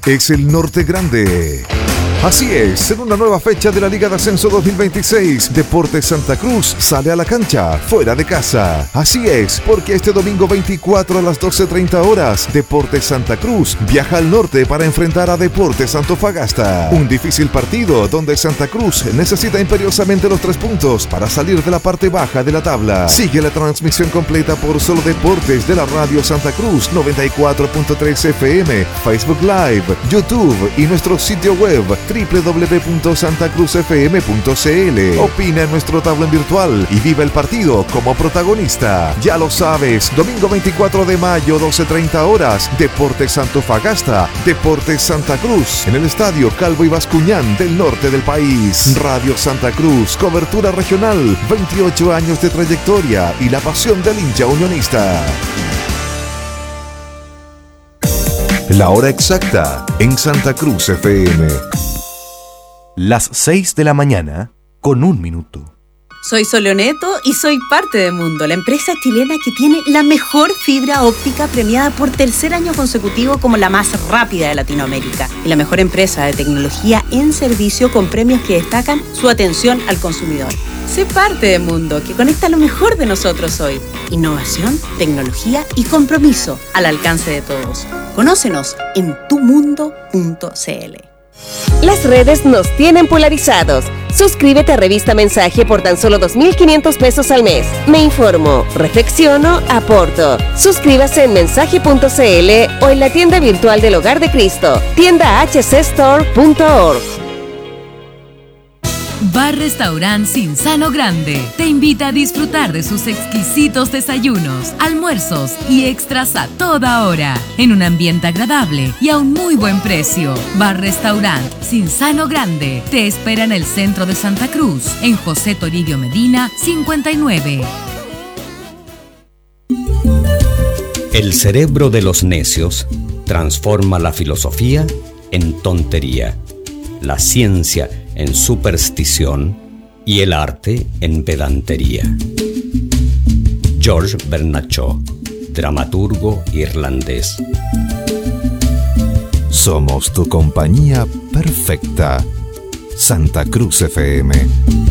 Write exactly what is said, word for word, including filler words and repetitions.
es el Norte Grande. Así es, en una nueva fecha de la Liga de Ascenso dos mil veintiséis, Deportes Santa Cruz sale a la cancha, fuera de casa. Así es, porque este domingo veinticuatro a las doce treinta horas, Deportes Santa Cruz viaja al norte para enfrentar a Deportes Antofagasta. Un difícil partido donde Santa Cruz necesita imperiosamente los tres puntos para salir de la parte baja de la tabla. Sigue la transmisión completa por Solo Deportes de la Radio Santa Cruz noventa y cuatro punto tres F M, Facebook Live, YouTube y nuestro sitio web doble u doble u doble u punto santa cruz f m punto c l. Opina en nuestro tablón virtual y vive el partido como protagonista. Ya lo sabes, domingo veinticuatro de mayo, doce treinta horas, Deportes Antofagasta, Deportes Santa Cruz, en el Estadio Calvo y Bascuñán del norte del país. Radio Santa Cruz, cobertura regional, veintiocho años de trayectoria y la pasión del hincha unionista. La hora exacta en Santa Cruz F M. Las seis de la mañana con un minuto. Soy Soleoneto y soy parte de Mundo, la empresa chilena que tiene la mejor fibra óptica premiada por tercer año consecutivo como la más rápida de Latinoamérica y la mejor empresa de tecnología en servicio con premios que destacan su atención al consumidor. Sé parte de Mundo, que conecta lo mejor de nosotros hoy. Innovación, tecnología y compromiso al alcance de todos. Conócenos en tu mundo punto c l. Las redes nos tienen polarizados. Suscríbete a Revista Mensaje por tan solo dos mil quinientos pesos al mes. Me informo, reflexiono, aporto. Suscríbase en mensaje punto c l o en la tienda virtual del Hogar de Cristo, tienda h c store punto org. Bar Restaurant Cinzano Grande te invita a disfrutar de sus exquisitos desayunos, almuerzos y extras a toda hora, en un ambiente agradable y a un muy buen precio. Bar Restaurant Cinzano Grande te espera en el centro de Santa Cruz, en José Toribio Medina cincuenta y nueve. El cerebro de los necios transforma la filosofía en tontería, la ciencia en superstición y el arte en pedantería. George Bernard Shaw, dramaturgo irlandés. Somos tu compañía perfecta. Santa Cruz F M.